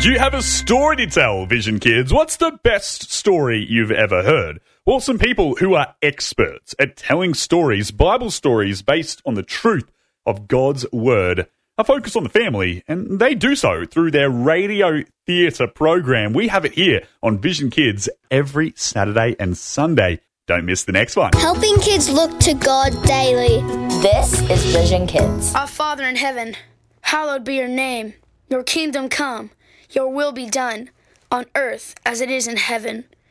Do you have a story to tell, Vision Kids? What's the best story you've ever heard? Well, some people who are experts at telling stories, Bible stories based on the truth of God's Word, are focused on the family, and they do so through their radio theatre program. We have it here on Vision Kids every Saturday and Sunday. Don't miss the next one. Helping kids look to God daily. This is Vision Kids. Our Father in heaven, hallowed be your name. Your kingdom come, your will be done, on earth as it is in heaven.